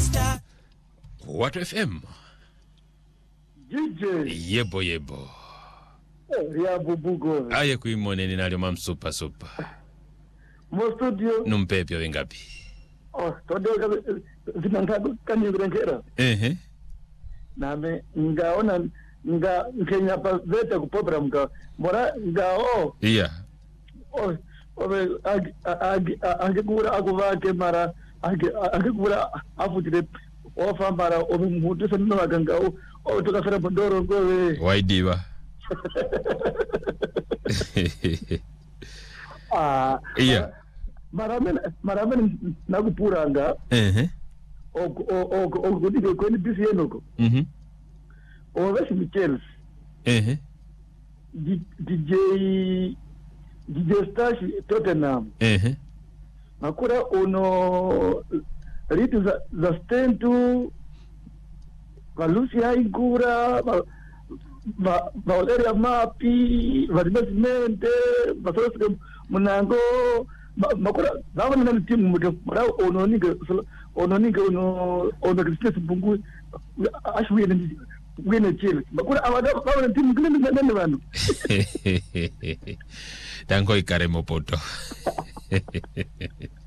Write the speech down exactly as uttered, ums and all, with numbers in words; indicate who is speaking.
Speaker 1: What F M?
Speaker 2: D J.
Speaker 1: Yebo yebo.
Speaker 2: Ya bubugo.
Speaker 1: Aye kuimone ninalyo mam super super.
Speaker 2: Mo studio.
Speaker 1: Numpepyo wengapi?
Speaker 2: Oh, todo zinangago kanyegera.
Speaker 1: Ehe.
Speaker 2: Name ngaona nga Kenya pa vete ku program ka. Mora ngao.
Speaker 1: Yeah.
Speaker 2: Oh, obe ag ag agekura akuvake mara ag agekura afutire ofa mara obe mutu sanno aganga o o tukafera bondoro gowe.
Speaker 1: Waidiwa.
Speaker 2: Ah,
Speaker 1: yeah.
Speaker 2: Maramen maramen nakupuranga.
Speaker 1: Eh.
Speaker 2: O o o o kudike kweni bisi yenoko.
Speaker 1: Mhm.
Speaker 2: O vesi Michels.
Speaker 1: Eh.
Speaker 2: D J D J Stash Tottenham.
Speaker 1: Eh.
Speaker 2: Makura uno ritu za za stentu Valusia Igura va Valeria Mapi Vadimesmente Vasoske Munango makura zama na timu mudo mara ono niga ono niga ono ono Christmas bungu ashwe ni wina chile makura awada kwa timu kile ni nani bano
Speaker 1: Tango ikare mopoto.